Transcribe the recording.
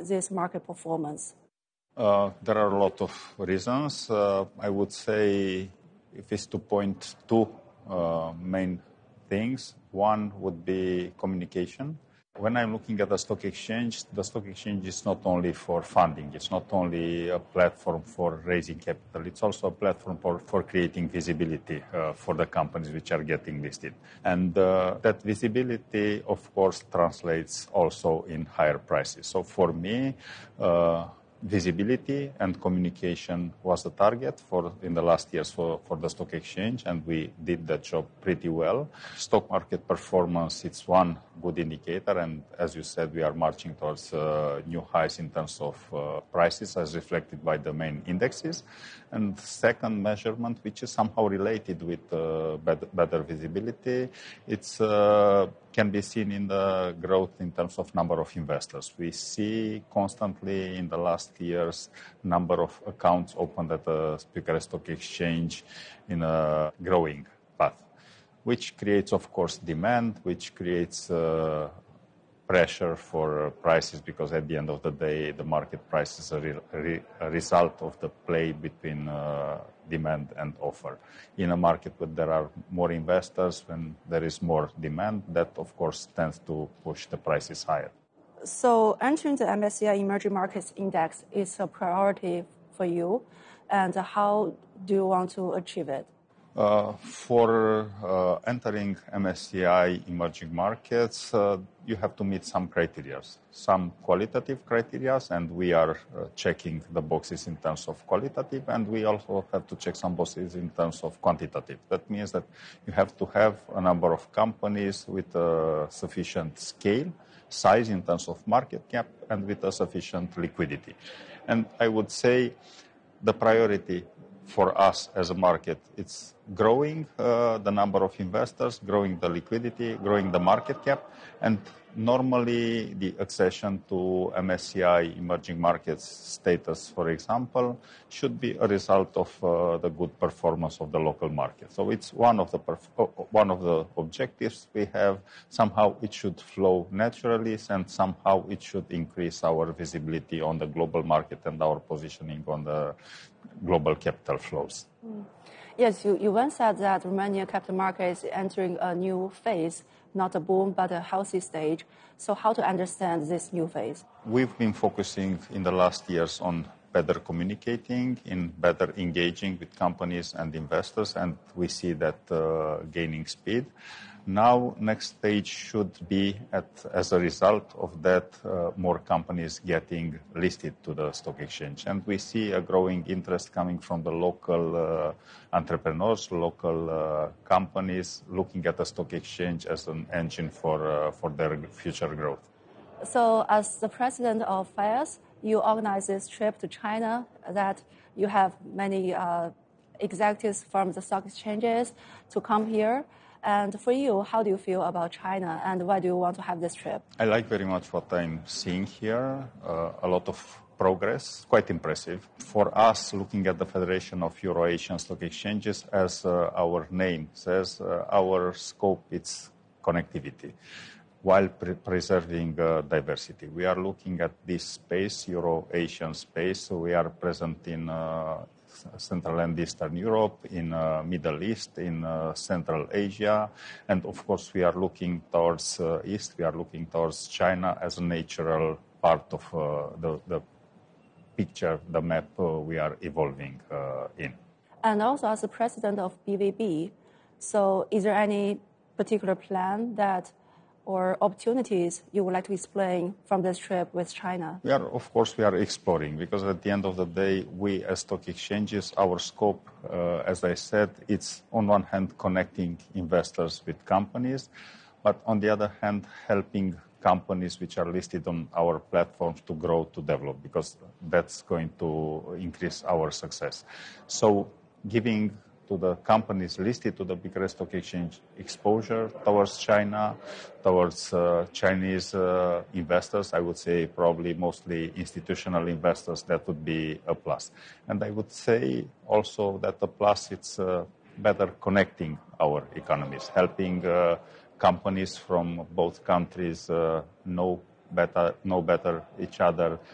this market performance? There are a lot of reasons. I would say if it's to point two main things, one would be communication. When I'm looking at the stock exchange is not only for funding. It's not only a platform for raising capital. It's also a platform for creating visibility for the companies which are getting listed. And that visibility, of course, translates also in higher prices. So for me, visibility and communication was the target in the last years for the stock exchange, and we did that job pretty well. Stock market performance, it's one good indicator, and as you said, we are marching towards new highs in terms of prices as reflected by the main indexes. And second measurement, which is somehow related with better visibility, it's can be seen in the growth in terms of number of investors. We see constantly in the last years number of accounts opened at the Bucharest Stock Exchange in a growing path, which creates, of course, demand, which creates pressure for prices, because at the end of the day, the market price is a result of the play between demand and offer. In a market where there are more investors, when there is more demand, that of course tends to push the prices higher. So entering the MSCI Emerging Markets Index is a priority for you, and how do you want to achieve it? For entering MSCI emerging markets, you have to meet some criteria, some qualitative criteria, and we are checking the boxes in terms of qualitative, and we also have to check some boxes in terms of quantitative. That means that you have to have a number of companies with sufficient scale, size in terms of market cap, and with a sufficient liquidity. And I would say the priority for us as a market, it's growing the number of investors, growing the liquidity, growing the market cap, and normally the accession to MSCI emerging markets status, for example, should be a result of the good performance of the local market. So it's one of the objectives we have. Somehow it should flow naturally, and somehow it should increase our visibility on the global market and our positioning on the global capital flows. Yes, you once said that Romania capital market is entering a new phase, not a boom, but a healthy stage. So how to understand this new phase? We've been focusing in the last years on better communicating, in better engaging with companies and investors, and we see that gaining speed. Now, next stage should be, as a result of that, more companies getting listed to the stock exchange. And we see a growing interest coming from the local entrepreneurs, local companies, looking at the stock exchange as an engine for their future growth. So, as the president of FIAS, you organize this trip to China, that you have many executives from the stock exchanges to come here. And for you, how do you feel about China, and why do you want to have this trip? I like very much what I'm seeing here. A lot of progress, quite impressive. For us, looking at the Federation of Euro-Asian Stock Exchanges, as our name says, our scope is connectivity, while preserving diversity. We are looking at this space, Euro-Asian space. So we are present in Central and Eastern Europe, in Middle East, in Central Asia, and of course we are looking towards East. We are looking towards China as a natural part of the picture, the map we are evolving in. And also as the president of BVB, so is there any particular plan that or opportunities you would like to explain from this trip with China? We are exploring, because at the end of the day, we as stock exchanges, our scope, as I said, it's on one hand connecting investors with companies, but on the other hand, helping companies which are listed on our platforms to grow, to develop, because that's going to increase our success. So giving to the companies listed to the Bucharest Stock Exchange exposure towards China, towards Chinese investors, I would say probably mostly institutional investors, that would be a plus. And I would say also that the plus, it's better connecting our economies, helping companies from both countries know better each other,